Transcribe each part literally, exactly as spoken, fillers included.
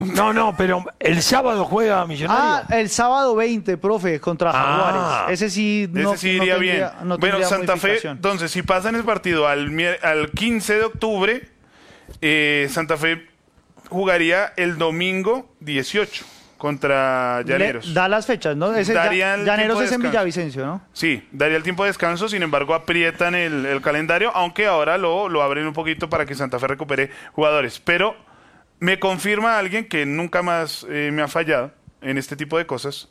No, no, pero el sábado juega Millonarios. Ah, el sábado veinte, profe, contra Ah. Jaguares. Ese sí no, Ese sí no iría tendría, bien. no bueno, tendría Santa Fe, modificación. entonces, si pasan el partido al, mier- al quince de octubre, eh, Santa Fe jugaría el domingo dieciocho contra Llaneros. Le- da las fechas, ¿no? Ese ya- Daría el Llaneros tiempo de es en descanso. Villavicencio, ¿no? Sí, daría el tiempo de descanso, sin embargo aprietan el, el calendario, aunque ahora lo, lo abren un poquito para que Santa Fe recupere jugadores. Pero me confirma alguien que nunca más eh, me ha fallado en este tipo de cosas.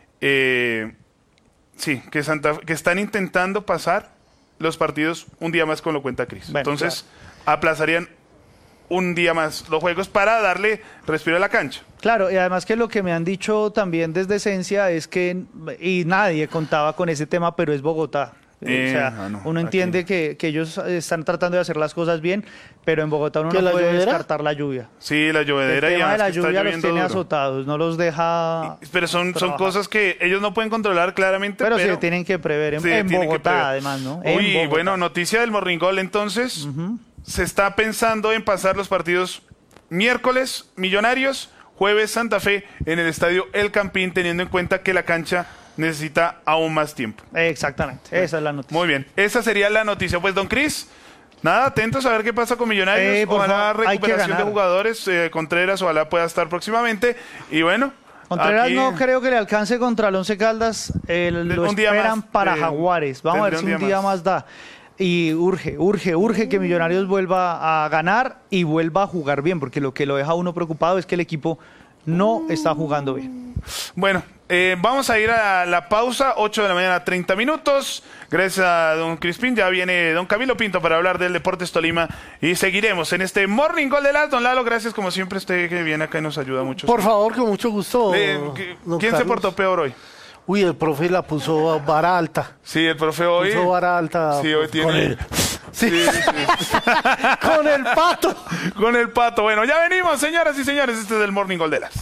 Eh, sí, que, Santa, que están intentando pasar los partidos un día más con lo cuenta Cris. Bueno, Entonces aplazarían un día más los juegos para darle respiro a la cancha. Claro, y además que lo que me han dicho también desde Esencia es que, y nadie contaba con ese tema, pero es Bogotá. Eh, o sea, ah, no, uno aquí. entiende que, que ellos están tratando de hacer las cosas bien, pero en Bogotá uno ¿Que no la puede llovedera? descartar la lluvia. Sí, la El llovedera y tema de además la que está lluvia los lloviendo tiene duro. azotados, no los deja. Pero son, son trabajar. cosas que ellos no pueden controlar claramente. Pero, Pero, se tienen que prever en, sí, en tienen que Bogotá, prever. además, ¿no? En Uy, Bogotá. bueno, noticia del Morning Call, entonces. Se está pensando en pasar los partidos miércoles Millonarios, jueves Santa Fe en el estadio El Campín, teniendo en cuenta que la cancha necesita aún más tiempo. Exactamente, esa es la noticia. Muy bien, esa sería la noticia. Pues, don Cris, nada, atentos a ver qué pasa con Millonarios. Eh, por ojalá favor, hay que recuperación de ganar. jugadores. eh, Contreras, ojalá pueda estar próximamente. Y bueno, Contreras aquí- no creo que le alcance contra el Once Caldas, eh, lo un día esperan más, para eh, Jaguares. Vamos a ver tendría si un día más da. Y urge, urge, urge que Millonarios vuelva a ganar y vuelva a jugar bien, porque lo que lo deja a uno preocupado es que el equipo no está jugando bien. Bueno, eh, vamos a ir a la pausa, ocho de la mañana, treinta minutos. Gracias a don Crispín, ya viene don Camilo Pinto para hablar del Deportes Tolima y seguiremos en este Morning Call de las. Don Lalo, gracias como siempre, usted que viene acá y nos ayuda mucho. Por favor, con mucho gusto. Eh, ¿qué- don ¿Quién se Carlos. portó peor hoy? Uy, el profe la puso vara alta. Sí, el profe hoy. Puso vara alta. Sí, hoy tiene. Con el, sí, Sí, sí. con el pato. Con el pato. Bueno, ya venimos, señoras y señores. Este es el Morning Call de las.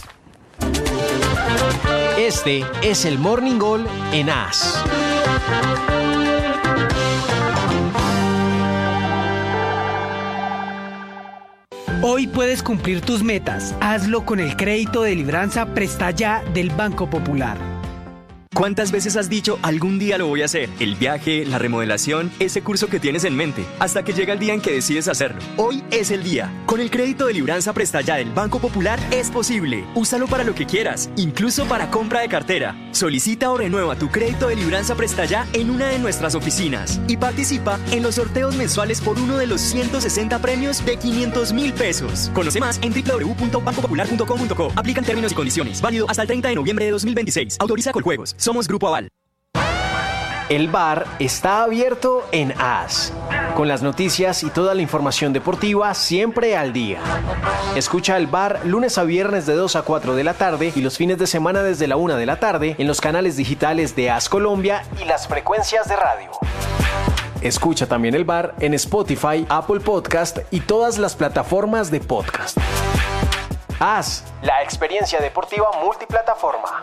Este es el Morning Call en A S. Hoy puedes cumplir tus metas. Hazlo con el crédito de Libranza Presta Ya del Banco Popular. ¿Cuántas veces has dicho algún día lo voy a hacer? El viaje, la remodelación, ese curso que tienes en mente, hasta que llega el día en que decides hacerlo. Hoy es el día. Con el crédito de Libranza Presta Ya del Banco Popular es posible. Úsalo para lo que quieras, incluso para compra de cartera. Solicita o renueva tu crédito de Libranza Presta Ya en una de nuestras oficinas y participa en los sorteos mensuales por uno de los ciento sesenta premios de quinientos mil pesos. Conoce más en doble u doble u doble u punto banco popular punto com punto co. Aplican términos y condiciones. Válido hasta el treinta de noviembre de dos mil veintiséis. Autoriza Coljuegos. Somos Grupo Aval. El bar está abierto en A S, con las noticias y toda la información deportiva siempre al día. Escucha el bar lunes a viernes de dos a cuatro de la tarde y los fines de semana desde la una de la tarde en los canales digitales de A S Colombia y las frecuencias de radio. Escucha también el bar en Spotify, Apple Podcast y todas las plataformas de podcast. A S, la experiencia deportiva multiplataforma.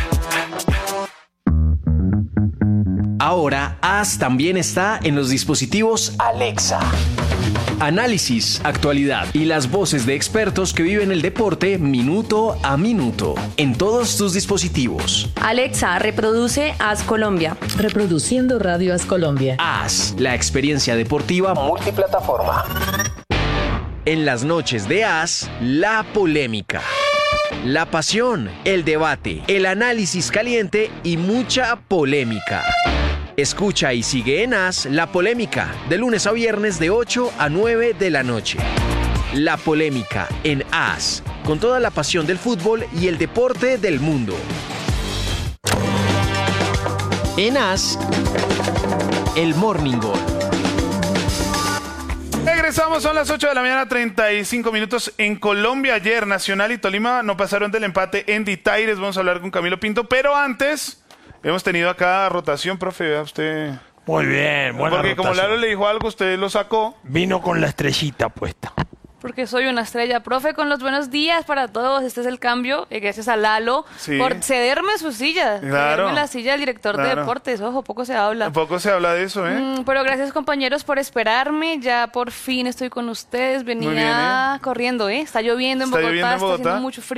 Ahora, A S también está en los dispositivos Alexa. Análisis, actualidad y las voces de expertos que viven el deporte minuto a minuto en todos tus dispositivos. Alexa, reproduce A S Colombia. Reproduciendo Radio A S Colombia. A S, la experiencia deportiva multiplataforma. En las noches de A S, la polémica, la pasión, el debate, el análisis caliente y mucha polémica. Escucha y sigue en A S La Polémica, de lunes a viernes de ocho a nueve de la noche. La Polémica en A S, con toda la pasión del fútbol y el deporte del mundo. En A S, el Morning Call. Regresamos, son las ocho de la mañana, treinta y cinco minutos. En Colombia ayer, Nacional y Tolima no pasaron del empate en Ditaires. Vamos a hablar con Camilo Pinto, pero antes hemos tenido acá rotación, profe, vea usted. Muy bien, buena Porque como rotación. Lalo le dijo algo, usted lo sacó. Vino con la estrellita puesta. porque soy una estrella. Profe, con los buenos días para todos. Este es el cambio, eh, gracias a Lalo, Sí. por cederme su silla. Claro. Cederme la silla del director de Claro. deportes. Ojo, poco se habla. Tampoco se habla de eso, ¿eh? Mm, pero gracias, compañeros, por esperarme. Ya por fin estoy con ustedes. Venía Muy bien, ¿eh? corriendo, ¿eh? Está lloviendo en Está Bogotá, lloviendo en está Bogotá. haciendo mucho frío.